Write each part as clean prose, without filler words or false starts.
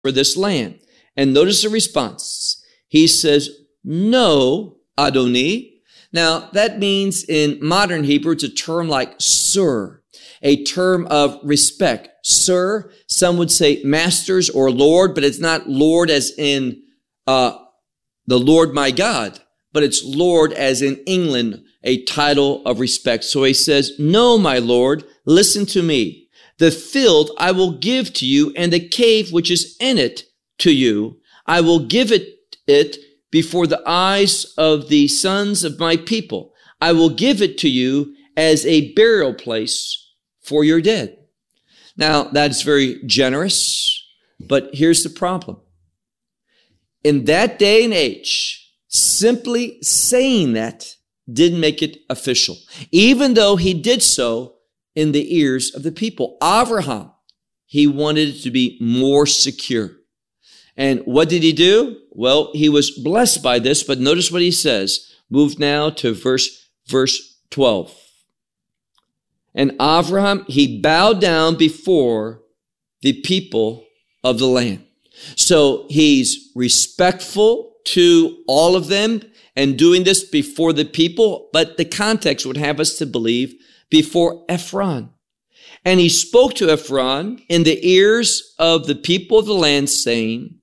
for this land? And notice the response. He says, no, Adoni. Now, that means in modern Hebrew, it's a term like sir, a term of respect. Sir, some would say masters or Lord, but it's not Lord as in the Lord my God, but it's Lord as in England, a title of respect. So he says, no, my Lord, listen to me. The field I will give to you, and the cave which is in it to you. I will give it before the eyes of the sons of my people. I will give it to you as a burial place for your dead. Now, that's very generous, but here's the problem. In that day and age, simply saying that didn't make it official, even though he did so in the ears of the people. Abraham, he wanted it to be more secure. And what did he do? Well, he was blessed by this, but notice what he says. Move now to verse 12. And Abraham, he bowed down before the people of the land. So he's respectful to all of them and doing this before the people, but the context would have us to believe before Ephron. And he spoke to Ephron in the ears of the people of the land, saying,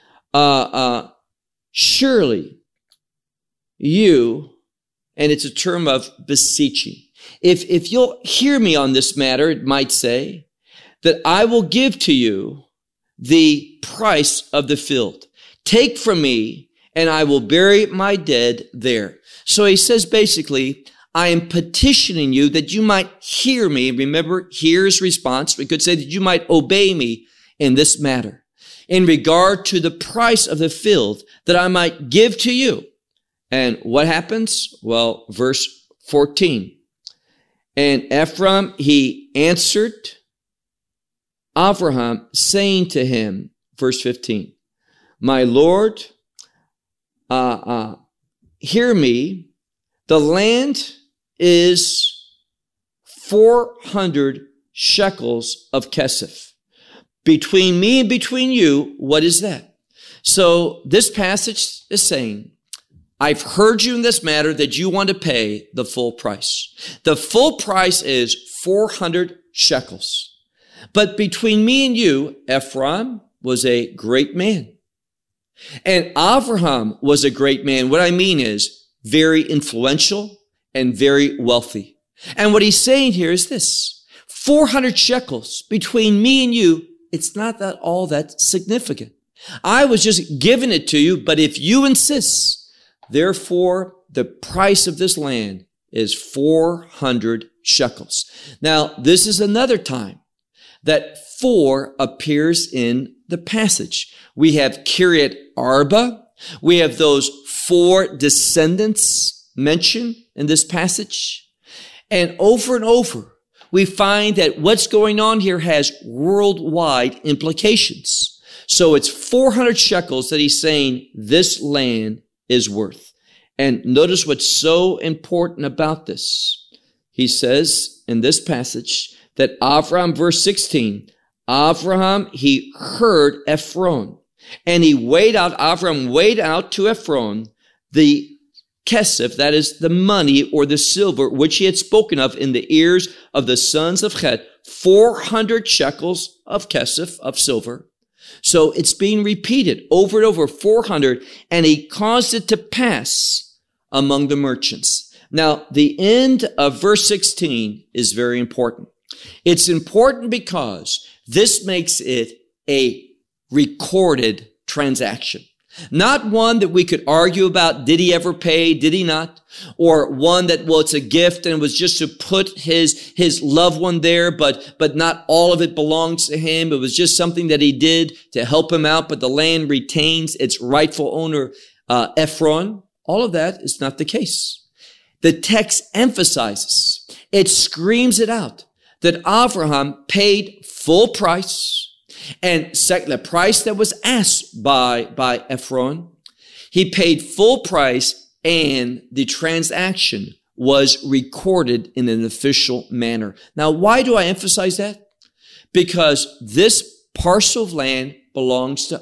surely you, and it's a term of beseeching. If you'll hear me on this matter, it might say that I will give to you the price of the field. Take from me, and I will bury my dead there. So he says basically, I am petitioning you that you might hear me. Remember, here's response. We could say that you might obey me in this matter in regard to the price of the field that I might give to you. And what happens? Well, verse 14. And Ephron, he answered Abraham, saying to him, verse 15, my Lord, hear me. The land is 400 shekels of kesef. Between me and between you, what is that? So this passage is saying, I've heard you in this matter that you want to pay the full price. The full price is 400 shekels. But between me and you, Ephron was a great man. And Abraham was a great man. What I mean is very influential and very wealthy. And what he's saying here is this: 400 shekels between me and you, it's not that all that significant. I was just giving it to you, but if you insist, therefore the price of this land is 400 shekels. Now, this is another time that 4 appears in the passage. We have Kiryat Arba. We have those 4 descendants mentioned in this passage. And over, we find that what's going on here has worldwide implications. So it's 400 shekels that he's saying this land is worth. And notice what's so important about this. He says in this passage that Abraham, verse 16, Abraham, he heard Ephron, and Abraham weighed out to Ephron the kesef, that is the money or the silver, which he had spoken of in the ears of the sons of Chet, 400 shekels of kesef, of silver. So it's being repeated over and over, 400, and he caused it to pass among the merchants. Now, the end of verse 16 is very important. It's important because this makes it a recorded transaction. Not one that we could argue about, did he ever pay, did he not? Or one that, well, it's a gift and it was just to put his loved one there, but not all of it belongs to him. It was just something that he did to help him out, but the land retains its rightful owner, Ephron. All of that is not the case. The text emphasizes, it screams it out, that Abraham paid full price. And second, the price that was asked by Ephron, he paid full price, and the transaction was recorded in an official manner. Now, why do I emphasize that? Because this parcel of land belongs to